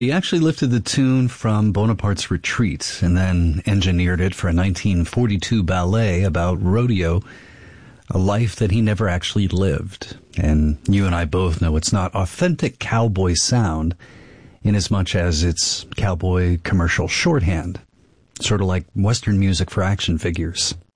He actually lifted the tune from Bonaparte's Retreat and then engineered it for a 1942 ballet about rodeo, a life that he never actually lived. And you and I both know it's not authentic cowboy sound in as much as it's cowboy commercial shorthand, sort of like Western music for action figures.